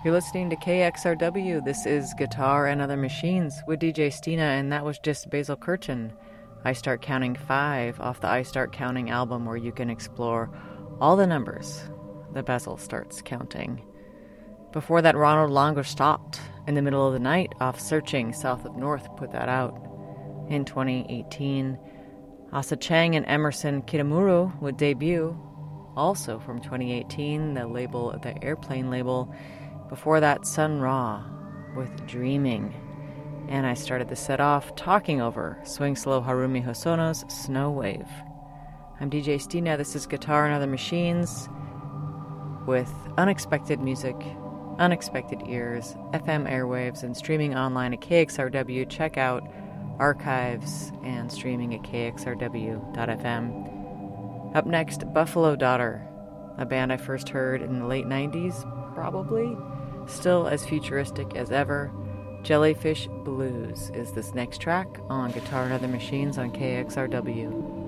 You're listening to KXRW. This is Guitar and Other Machines with DJ Stina, and that was just Basil Kirchen. I Start Counting 5 off the I Start Counting album, where you can explore all the numbers that Basil starts counting. Before that, Ronald Longer Stopped in the Middle of the Night off Searching South of North, put that out in 2018. Asa Chang and Emerson Kitamura would debut, also from 2018, the Airplane label. Before that, Sun Ra with Dreaming. And I started the set off talking over Swing Slow Harumi Hosono's Snow Wave. I'm DJ Stina. This is Guitar and Other Machines with unexpected music, unexpected ears, FM airwaves, and streaming online at KXRW. Check out archives and streaming at kxrw.fm. Up next, Buffalo Daughter, a band I first heard in the late 90s, probably. Still as futuristic as ever. Jellyfish Blues is this next track on Guitar and Other Machines on KXRW.